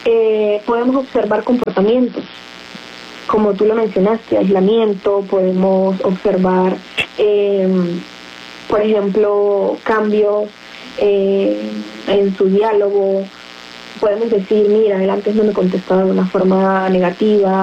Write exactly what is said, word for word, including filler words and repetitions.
eh, podemos observar comportamientos, como tú lo mencionaste, aislamiento, podemos observar, eh, por ejemplo, cambios eh, en su diálogo. Podemos decir, mira, él antes no me contestaba de una forma negativa,